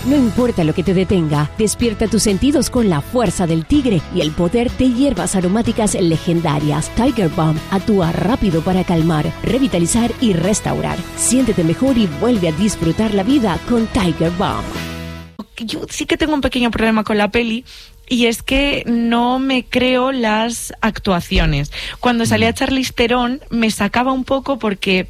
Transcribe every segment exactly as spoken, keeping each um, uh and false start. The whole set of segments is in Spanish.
No importa lo que te detenga, despierta tus sentidos con la fuerza del tigre y el poder de hierbas aromáticas legendarias. Tiger Balm actúa rápido para calmar, revitalizar y restaurar. Siéntete mejor y vuelve a disfrutar la vida con Tiger Balm. Yo sí que tengo un pequeño problema con la peli. Y es que no me creo las actuaciones. Cuando salía Charlize Theron me sacaba un poco porque...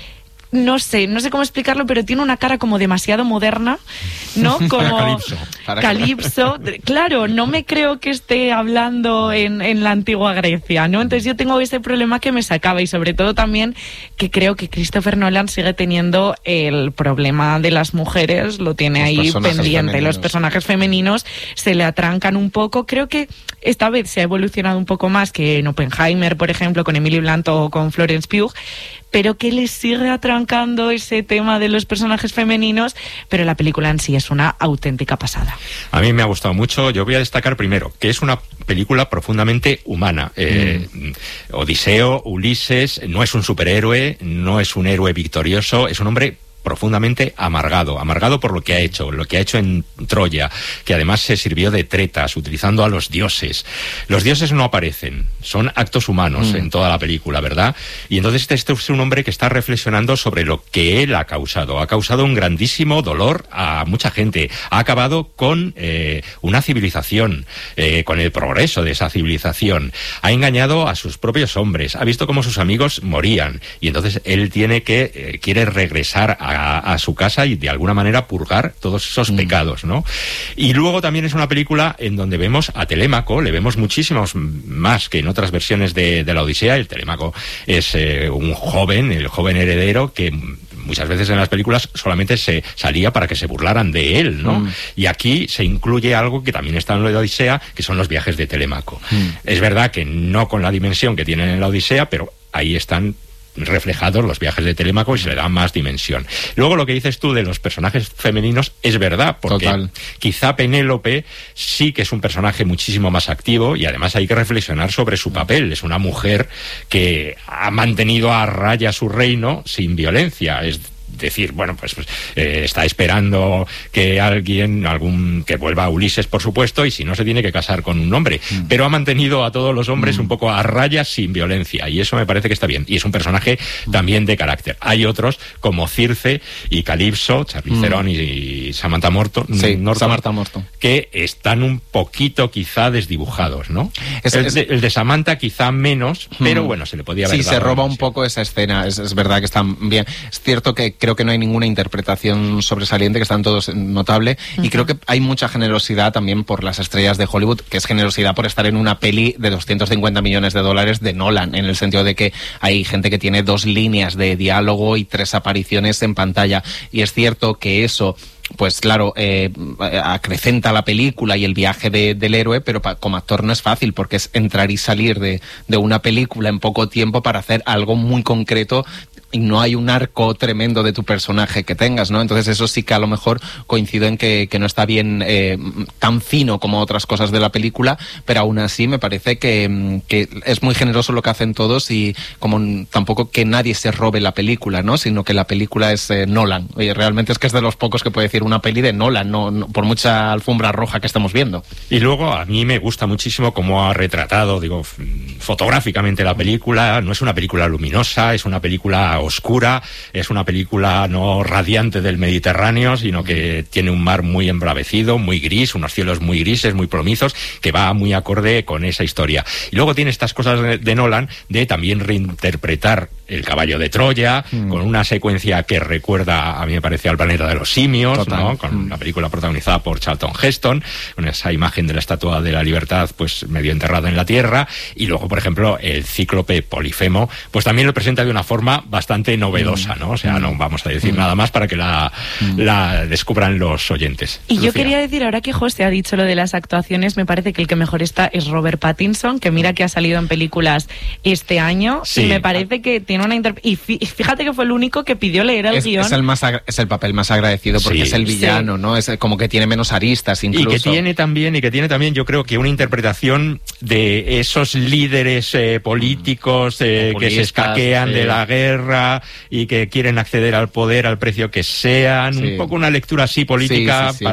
No sé, no sé cómo explicarlo, pero tiene una cara como demasiado moderna, ¿no? Como Calipso. Calipso. Claro, no me creo que esté hablando en, en la antigua Grecia, ¿no? Entonces yo tengo ese problema que me sacaba y sobre todo también que creo que Christopher Nolan sigue teniendo el problema de las mujeres, lo tiene ahí pendiente. Femeninos. Los personajes femeninos se le atrancan un poco. Creo que esta vez se ha evolucionado un poco más que en Oppenheimer, por ejemplo, con Emily Blunt o con Florence Pugh, pero que le sigue atrancando ese tema de los personajes femeninos, pero la película en sí es una auténtica pasada. A mí me ha gustado mucho. Yo voy a destacar primero que es una película profundamente humana. Eh, mm. Odiseo, Ulises, no es un superhéroe, no es un héroe victorioso, es un hombre profundamente amargado, amargado por lo que ha hecho, lo que ha hecho en Troya, que además se sirvió de tretas, utilizando a los dioses. Los dioses no aparecen, son actos humanos mm. en toda la película, ¿verdad? Y entonces este es un hombre que está reflexionando sobre lo que él ha causado. Ha causado un grandísimo dolor a mucha gente. Ha acabado con eh, una civilización, eh, con el progreso de esa civilización. Ha engañado a sus propios hombres, ha visto cómo sus amigos morían, y entonces él tiene que, eh, quiere regresar a A, a su casa y de alguna manera purgar todos esos mm. pecados, ¿no? Y luego también es una película en donde vemos a Telémaco, le vemos muchísimos más que en otras versiones de, de la Odisea. El Telémaco es eh, un joven, el joven heredero que muchas veces en las películas solamente se salía para que se burlaran de él, ¿no? Mm. Y aquí se incluye algo que también está en la Odisea, que son los viajes de Telémaco. Mm. Es verdad que no con la dimensión que tienen en la Odisea, pero ahí están reflejados los viajes de Telémaco y se le da más dimensión. Luego lo que dices tú de los personajes femeninos es verdad, porque Total. quizá Penélope sí que es un personaje muchísimo más activo y además hay que reflexionar sobre su papel. Es una mujer que ha mantenido a raya su reino sin violencia. Es decir, bueno, pues, pues eh, está esperando que alguien, algún que vuelva a Ulises, por supuesto, y si no se tiene que casar con un hombre, mm. pero ha mantenido a todos los hombres mm. un poco a raya sin violencia, y eso me parece que está bien, y es un personaje mm. también de carácter. Hay otros como Circe y Calipso, Charlize mm. Theron y, y Samantha Morton, sí, Norton, Samantha Morton, que están un poquito quizá desdibujados, ¿no? Es, el, es, de, el de Samantha quizá menos, mm. pero bueno, se le podía haber sí, dado se roba un poco esa escena, es, es verdad que están bien. Es cierto que creo que no hay ninguna interpretación sobresaliente, que están todos notable, uh-huh. y creo que hay mucha generosidad también por las estrellas de Hollywood, que es generosidad por estar en una peli de doscientos cincuenta millones de dólares de Nolan, en el sentido de que hay gente que tiene dos líneas de diálogo y tres apariciones en pantalla, y es cierto que eso pues claro, eh, acrecenta la película y el viaje de, del héroe, pero pa, como actor no es fácil, porque es entrar y salir de, de una película en poco tiempo para hacer algo muy concreto y no hay un arco tremendo de tu personaje que tengas, ¿no? Entonces eso sí que a lo mejor coincido en que, que no está bien eh, tan fino como otras cosas de la película, pero aún así me parece que, que es muy generoso lo que hacen todos y como tampoco que nadie se robe la película, ¿no? Sino que la película es eh, Nolan. Oye, realmente es que es de los pocos que puede decir una peli de Nolan, no, no por mucha alfombra roja que estamos viendo. Y luego a mí me gusta muchísimo cómo ha retratado, digo, fotográficamente la película. No es una película luminosa, es una película oscura, es una película no radiante del Mediterráneo, sino que tiene un mar muy embravecido, muy gris, unos cielos muy grises, muy plomizos, que va muy acorde con esa historia. Y luego tiene estas cosas de, de Nolan de también reinterpretar El caballo de Troya, mm. con una secuencia que recuerda, a mí me parece, al planeta de los simios, ¿no? Con mm. la película protagonizada por Charlton Heston, con esa imagen de la Estatua de la Libertad pues medio enterrada en la tierra. Y luego, por ejemplo, el cíclope Polifemo, pues también lo presenta de una forma bastante novedosa, ¿no? O sea, no vamos a decir mm. nada más para que la, mm. la descubran los oyentes. Y Lucía. Yo quería decir, ahora que José ha dicho lo de las actuaciones, me parece que el que mejor está es Robert Pattinson, que mira que ha salido en películas este año, sí. y me parece que tiene una interpretación. Y fíjate que fue el único que pidió leer el es, guión. Es el, más es el papel más agradecido porque sí. es el villano, sí. ¿no? Es como que tiene menos aristas incluso. Y que tiene también, y que tiene también, yo creo que una interpretación de esos líderes eh, políticos eh, que se escaquean sí. de la guerra y que quieren acceder al poder al precio que sean, sí. un poco una lectura así política. Sí, sí, sí.